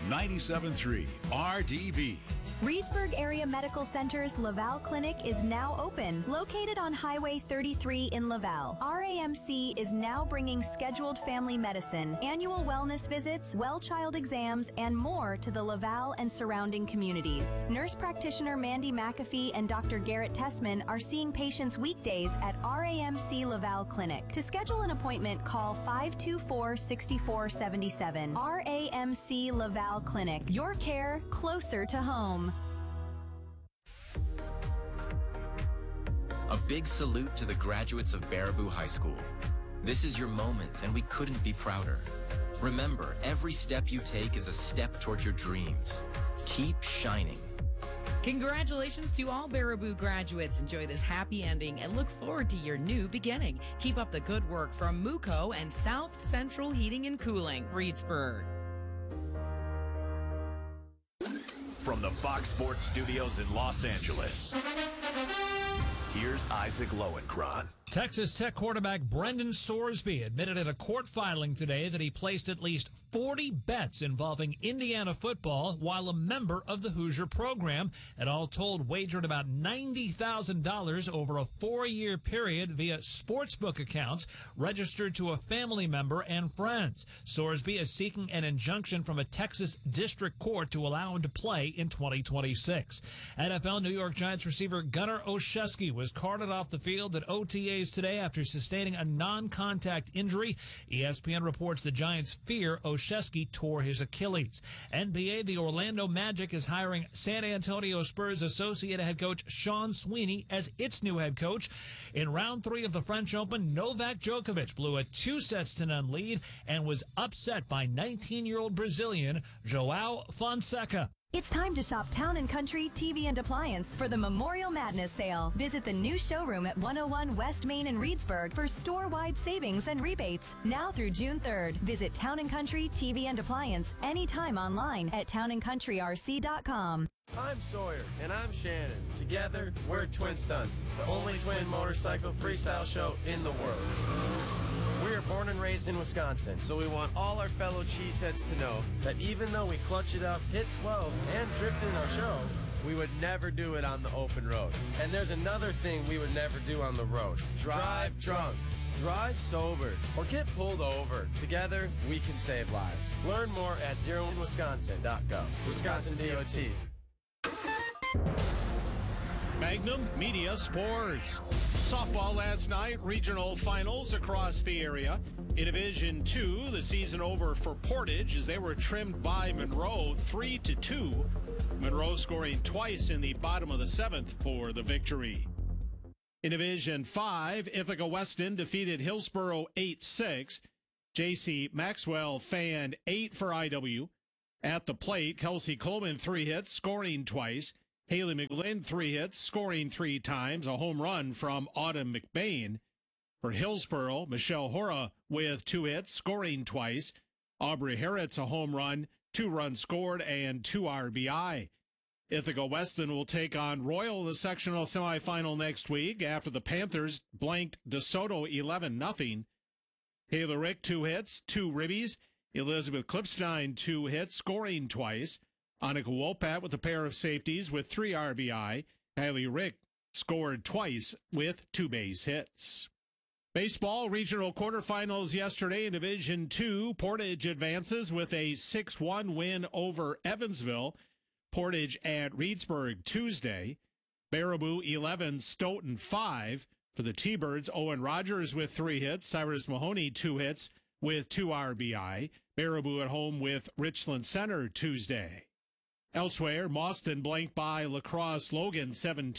97.3 RDB. Reedsburg Area Medical Center's Laval Clinic is now open. Located on Highway 33 in Laval, RAMC is now bringing scheduled family medicine, annual wellness visits, well child exams, and more to the Laval and surrounding communities. Nurse practitioner Mandy McAfee and Dr. Garrett Tessman are seeing patients weekdays at RAMC Laval Clinic. To schedule an appointment, call 524-6477. RAMC Laval Clinic. Your care closer to home. A big salute to the graduates of Baraboo High School. This is your moment, and we couldn't be prouder. Remember, every step you take is a step toward your dreams. Keep shining. Congratulations to all Baraboo graduates. Enjoy this happy ending and look forward to your new beginning. Keep up the good work from Muco and South Central Heating and Cooling, Reedsburg. From the Fox Sports Studios in Los Angeles, here's Isaac Lowenkron. Texas Tech quarterback Brendan Sorsby admitted at a court filing today that he placed at least 40 bets involving Indiana football while a member of the Hoosier program, and all told wagered about $90,000 over a 4-year period via sportsbook accounts registered to a family member and friends. Sorsby is seeking an injunction from a Texas district court to allow him to play in 2026. NFL New York Giants receiver Gunnar Olszewski was carted off the field at OTAs today after sustaining a non-contact injury. ESPN reports the Giants fear Olszewski tore his Achilles. NBA, the Orlando Magic is hiring San Antonio Spurs associate head coach Sean Sweeney as its new head coach. In round 3 of the French Open, Novak Djokovic blew a 2-0 lead and was upset by 19-year-old Brazilian Joao Fonseca. It's time to shop Town & Country TV and Appliance for the Memorial Madness sale. Visit the new showroom at 101 West Main in Reedsburg for store-wide savings and rebates. Now through June 3rd, visit Town & Country TV and Appliance anytime online at townandcountryrc.com. I'm Sawyer. And I'm Shannon. Together, we're Twin Stunts, the only twin motorcycle freestyle show in the world. We are born and raised in Wisconsin, so we want all our fellow cheeseheads to know that even though we clutch it up, hit 12, and drift in our show, we would never do it on the open road. And there's another thing we would never do on the road. Drive drunk. Drive sober. Or get pulled over. Together, we can save lives. Learn more at zeroinwisconsin.gov. Wisconsin DOT. Magnum Media Sports. Softball last night, regional finals across the area. In Division 2, the season over for Portage as they were trimmed by Monroe 3-2. Monroe scoring twice in the bottom of the 7th for the victory. In Division 5, Ithaca Weston defeated Hillsboro 8-6. J.C. Maxwell fanned 8 for IW. At the plate, Kelsey Coleman 3 hits, scoring twice. Haley McGlynn 3 hits, scoring 3 times, a home run from Autumn McBain. For Hillsboro, Michelle Hora with 2 hits, scoring twice. Aubrey Harret's a home run, 2 runs scored, and 2 RBI. Ithaca Weston will take on Royal in the sectional semifinal next week after the Panthers blanked DeSoto 11-0. Taylor Rick 2 hits, 2 ribbies. Elizabeth Klipstein 2 hits, scoring twice. Annika Wopat with a pair of safeties with 3 RBI. Kylie Rick scored twice with 2 base hits. Baseball regional quarterfinals yesterday in Division 2. Portage advances with a 6-1 win over Evansville. Portage at Reedsburg Tuesday. Baraboo 11, Stoughton 5. For the T-Birds, Owen Rogers with 3 hits. Cyrus Mahoney 2 hits with 2 RBI. Baraboo at home with Richland Center Tuesday. Elsewhere, Mauston blanked by La Crosse Logan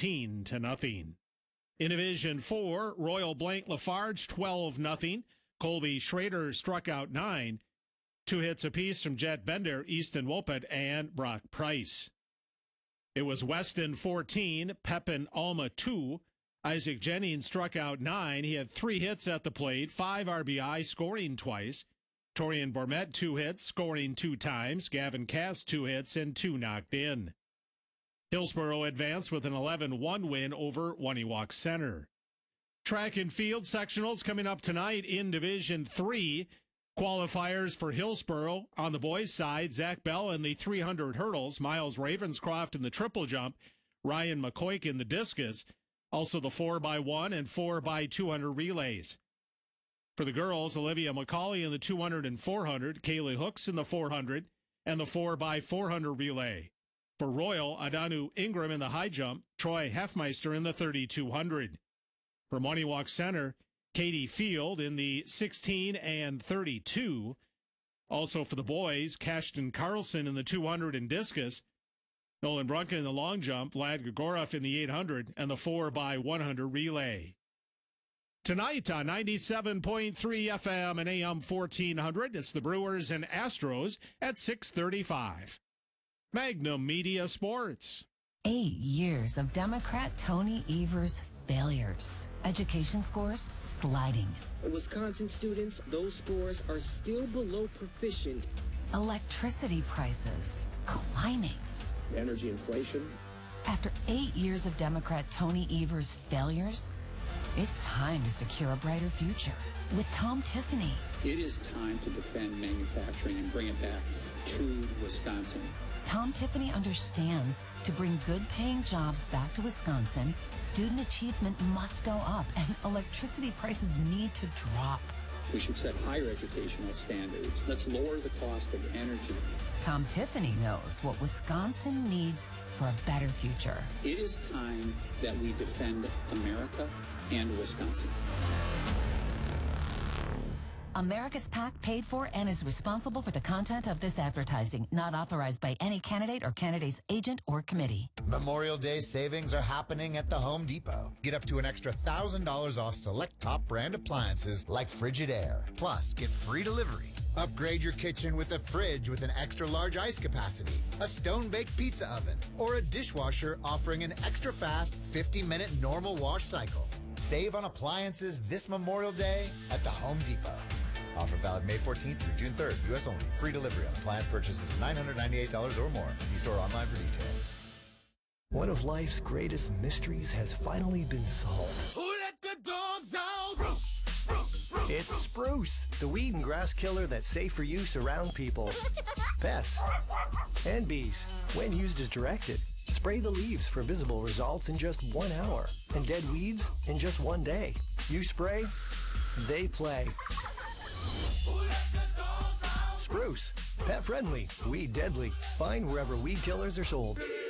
17-0. In Division 4, Royal blanked Lafarge 12-0. Colby Schrader struck out 9. 2 hits apiece from Jet Bender, Easton Wolpett, and Brock Price. It was Weston 14, Pepin Alma 2. Isaac Jennings struck out 9. He had 3 hits at the plate, 5 RBI, scoring twice. Torian Bormet 2 hits, scoring 2 times. Gavin Cass 2 hits and 2 knocked in. Hillsboro advanced with an 11-1 win over Waniwak Center. Track and field sectionals coming up tonight in Division 3. Qualifiers for Hillsborough on the boys' side, Zach Bell in the 300 hurdles, Miles Ravenscroft in the triple jump, Ryan McCoy in the discus, also the 4x1 and 4x200 relays. For the girls, Olivia McCauley in the 200 and 400, Kaylee Hooks in the 400 and the 4x400 relay. For Royal, Adanu Ingram in the high jump, Troy Heffmeister in the 3200. For Moneywalk Center, Katie Field in the 16 and 32. Also for the boys, Cashton Carlson in the 200 and discus, Nolan Brunke in the long jump, Vlad Gregorov in the 800 and the 4x100 relay. Tonight on 97.3 FM and AM 1400, it's the Brewers and Astros at 6:35. Magnum Media Sports. 8 years of Democrat Tony Evers' failures. Education scores sliding. Wisconsin students, those scores are still below proficient. Electricity prices climbing. Energy inflation. After 8 years of Democrat Tony Evers' failures, it's time to secure a brighter future with Tom Tiffany. It is time to defend manufacturing and bring it back to Wisconsin. Tom Tiffany understands to bring good-paying jobs back to Wisconsin, student achievement must go up and electricity prices need to drop. We should set higher educational standards. Let's lower the cost of energy. Tom Tiffany knows what Wisconsin needs for a better future. It is time that we defend America and Wisconsin. America's PAC paid for and is responsible for the content of this advertising, not authorized by any candidate or candidate's agent or committee. Memorial Day savings are happening at the Home Depot. Get up to an extra $1,000 off select top brand appliances like Frigidaire. Plus, get free delivery. Upgrade your kitchen with a fridge with an extra large ice capacity, a stone-baked pizza oven, or a dishwasher offering an extra fast 50-minute normal wash cycle. Save on appliances this Memorial Day at the Home Depot. Offer valid May 14th through June 3rd. U.S. only. Free delivery on appliance purchases of $998 or more. See store online for details. One of life's greatest mysteries has finally been solved. Who let the dogs out? Spruce, spruce, spruce. It's Spruce, the weed and grass killer that's safe for use around people, pets, and bees. When used as directed, spray the leaves for visible results in just 1 hour and dead weeds in just 1 day. You spray, they play. Spruce, pet friendly, weed deadly. Find wherever weed killers are sold.